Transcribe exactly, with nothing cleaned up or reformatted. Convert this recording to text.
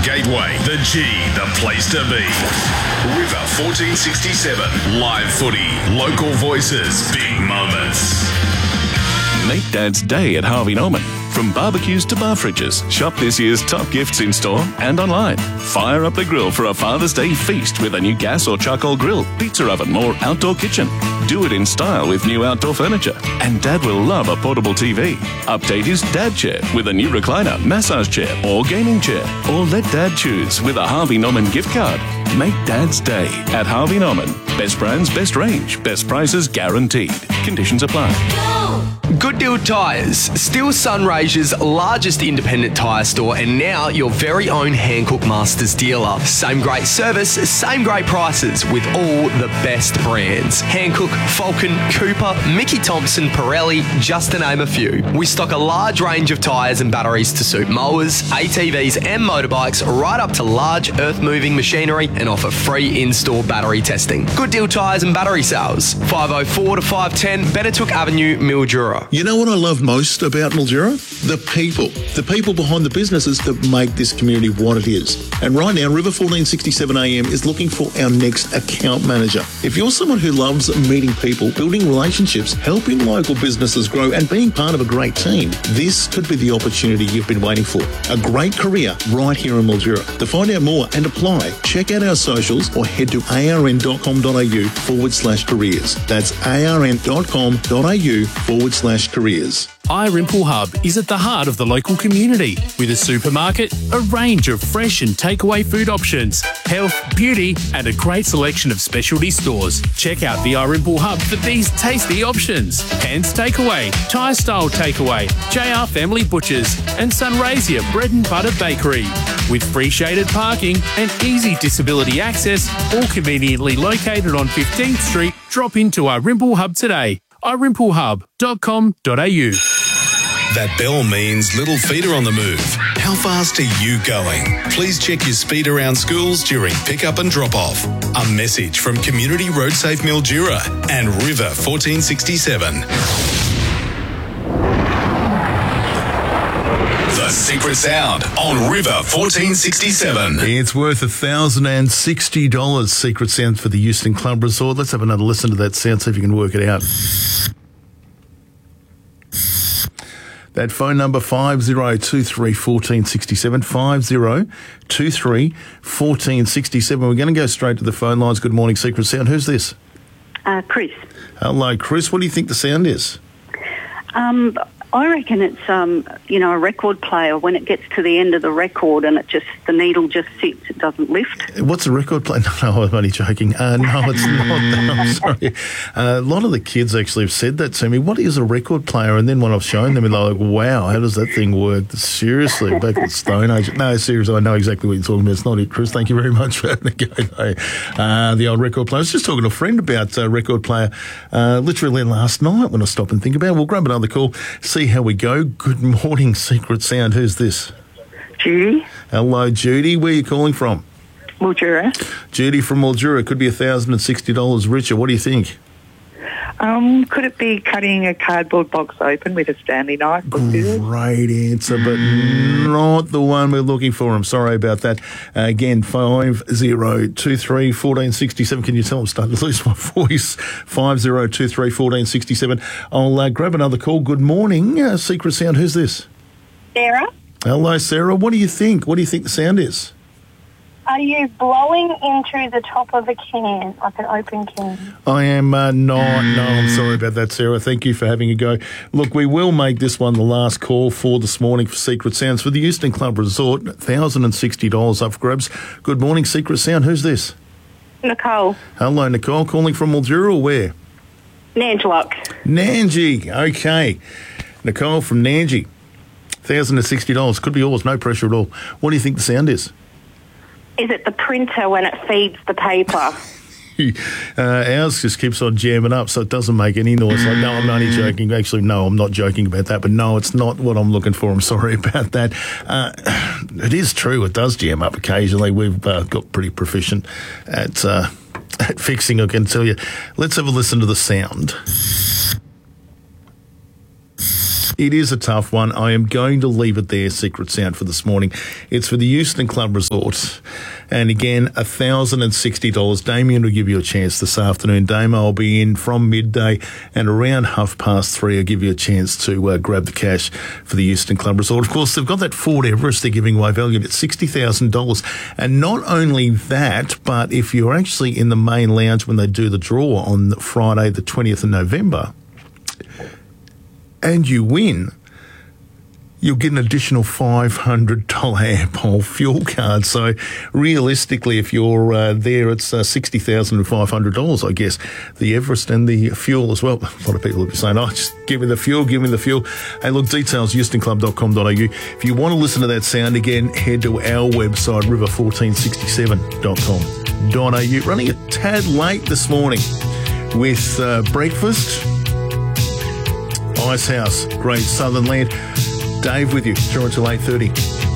Gateway, the G, the place to be. River fourteen sixty-seven, live footy, local voices, big moments. Make Dad's day at Harvey Norman. From barbecues to bar fridges, shop this year's top gifts in store and online. Fire up the grill for a Father's Day feast with a new gas or charcoal grill, pizza oven or outdoor kitchen. Do it in style with new outdoor furniture. And Dad will love a portable T V. Update his Dad chair with a new recliner, massage chair or gaming chair. Or let Dad choose with a Harvey Norman gift card. Make Dad's day at Harvey Norman. Best brands, best range, best prices guaranteed. Conditions apply. Good Deal Tyres, still Sunraysia's largest independent tyre store and now your very own Hankook Masters dealer. Same great service, same great prices with all the best brands. Hankook, Falcon, Cooper, Mickey Thompson, Pirelli, just to name a few. We stock a large range of tyres and batteries to suit mowers, A T Vs and motorbikes right up to large earth-moving machinery and offer free in-store battery testing. Good Deal Tyres and battery sales, five oh four to five ten Benetook Avenue, Mildura. You know what I love most about Mildura? The people. The people behind the businesses that make this community what it is. And right now, River fourteen sixty-seven A M is looking for our next account manager. If you're someone who loves meeting people, building relationships, helping local businesses grow and being part of a great team, this could be the opportunity you've been waiting for. A great career right here in Mildura. To find out more and apply, check out our socials or head to arn.com.au forward slash careers. That's arn.com.au forward slash careers. iRimple Hub is at the heart of the local community with a supermarket, a range of fresh and takeaway food options, health, beauty and a great selection of specialty stores. Check out the iRimple Hub for these tasty options. Hands Takeaway, Thai Style Takeaway, J R Family Butchers and Sunraysia Bread and Butter Bakery. With free shaded parking and easy disability access, all conveniently located on fifteenth Street, drop into iRimple Hub today. i rimple hub dot com dot a u. That bell means little feet are on the move. How fast are you going? Please check your speed around schools during pick-up and drop-off. A message from Community Road Safe Mildura and River fourteen sixty-seven. The Secret Sound on River fourteen sixty-seven. It's worth one thousand sixty dollars, Secret Sound for the Euston Club Resort. Let's have another listen to that sound, see if you can work it out. That phone number, five oh two three, one four six seven, five oh two three, one four six seven. We're going to go straight to the phone lines. Good morning, Secret Sound. Who's this? Uh, Chris. Hello, Chris. What do you think the sound is? Um, I reckon it's, um, you know, a record player. When it gets to the end of the record and it just, the needle just sits, it doesn't lift. What's a record player? No, no, I'm only joking. Uh, no, it's not. I'm sorry. Uh, a lot of the kids actually have said that to me. What is a record player? And then when I've shown them, they're like, wow, how does that thing work? Seriously, back at the Stone Age. No, seriously, I know exactly what you're talking about. It's not it, Chris. Thank you very much for having a go. No. Uh, the old record player. I was just talking to a friend about a uh, record player uh, literally last night when I stopped and think about it. We'll grab another call, see how we go. Good morning, Secret Sound. Who's this? Judy. Hello, Judy. Where are you calling from? Mildura. Judy from Mildura. Could be one thousand sixty dollars richer. What do you think? Um, could it be cutting a cardboard box open with a Stanley knife? Great answer, but not the one we're looking for. I'm sorry about that. Uh, again, five oh two three, one four six seven. Can you tell I'm starting to lose my voice? five oh two three, one four six seven. I'll uh, grab another call. Good morning, uh, Secret Sound. Who's this? Sarah. Hello, Sarah. What do you think? What do you think the sound is? Are you blowing into the top of a can, like an open can? I am uh, not. No, I'm sorry about that, Sarah. Thank you for having a go. Look, we will make this one the last call for this morning for Secret Sounds for the Euston Club Resort. one thousand sixty dollars up for grabs. Good morning, Secret Sound. Who's this? Nicole. Hello, Nicole. Calling from Mildura or where? Nangelock. Nanji. Okay. Nicole from Nanji. one thousand sixty dollars. Could be yours. No pressure at all. What do you think the sound is? Is it the printer when it feeds the paper? uh, ours just keeps on jamming up, so it doesn't make any noise. Like, no, I'm only joking. Actually, no, I'm not joking about that. But no, it's not what I'm looking for. I'm sorry about that. Uh, it is true. It does jam up occasionally. We've uh, got pretty proficient at, uh, at fixing, I can tell you. Let's have a listen to the sound. It is a tough one. I am going to leave it there, Secret Sound, for this morning. It's for the Euston Club Resort. And again, one thousand sixty dollars. Damien will give you a chance this afternoon. Damo will be in from midday, and around half past three I'll give you a chance to uh, grab the cash for the Euston Club Resort. Of course, they've got that Ford Everest they're giving away, valued at sixty thousand dollars. And not only that, but if you're actually in the main lounge when they do the draw on Friday the twentieth of November, and you win, you'll get an additional five hundred dollars Airpol fuel card. So realistically, if you're uh, there, it's uh, sixty thousand five hundred dollars, I guess, the Everest and the fuel as well. A lot of people will be saying, oh, just give me the fuel, give me the fuel. Hey, look, details, euston club dot com dot a u. If you want to listen to that sound again, head to our website, river fourteen sixty-seven dot com dot a u. Running a tad late this morning with uh, breakfast. Icehouse, Great Southern Land. Dave with you through until eight thirty.